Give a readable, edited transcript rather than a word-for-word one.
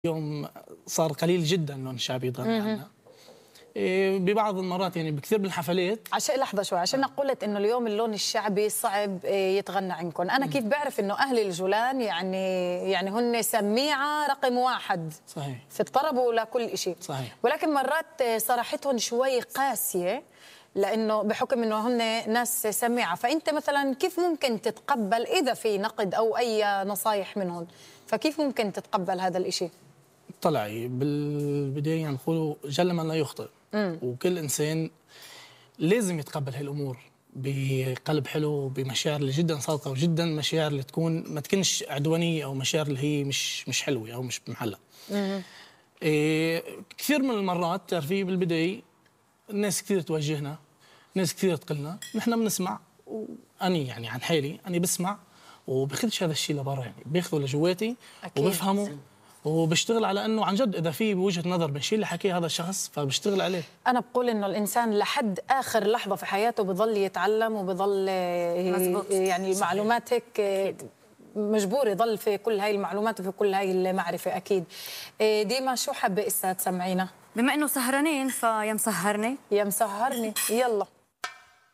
اليوم صار قليل جدا اللون الشعبي يتغنى عنه. ببعض المرات يعني بكثير من الحفلات. عشان لحظه شوي، عشان قلت انه اليوم اللون الشعبي صعب يتغنى عندكم، انا كيف بعرف انه اهل الجولان يعني هن سميعه رقم واحد صحيح في الطرب ولكل شيء. صحيح. ولكن مرات صراحتهم شوي قاسيه، لانه بحكم انه هن ناس سميعه. فانت مثلا كيف ممكن تتقبل اذا في نقد او اي نصايح منهم؟ فكيف ممكن تتقبل هذا الشيء؟ طلعي بالبدايه نقولوا جل من لا يخطئ، وكل انسان لازم يتقبل هالامور بقلب حلو، بمشاعر اللي جدا صادقه، وجدا مشاعر اللي تكون ما تكونش عدوانيه او مشاعر اللي هي مش حلوه او مش بمحلها. كثير من المرات تعرفي بالبدايه الناس كثير توجهنا، ناس كثير تقلنا، نحن بنسمع، واني يعني عن حالي اني بسمع وباخذش هذا الشيء لبرا، يعني باخذه لجواتي وبفهمه وبشتغل على انه عن جد اذا في بوجهه نظر بالشيء اللي حكيه هذا الشخص فبشتغل عليه. انا بقول انه الانسان لحد اخر لحظه في حياته بضل يتعلم وبضل يعني المعلومات هيك مجبور يضل في كل هاي المعلومات وفي كل هاي المعرفه. اكيد. ديما شو حابه اسا تسمعينا؟ بما انه سهرانين فيا مسهرني يا مسهرني، يلا.